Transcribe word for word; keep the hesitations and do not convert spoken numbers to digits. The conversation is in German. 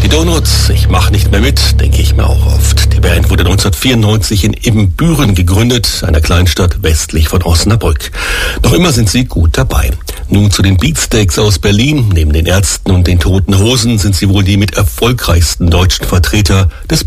Die Donuts, ich mach nicht mehr mit, denke ich mir auch oft. Die Band wurde neunzehnhundertvierundneunzig in Ibbenbüren gegründet, einer Kleinstadt westlich von Osnabrück. Noch immer sind sie gut dabei. Nun zu den Beatsteaks aus Berlin. Neben den Ärzten und den Toten Hosen sind sie wohl die mit erfolgreichsten deutschen Vertreter des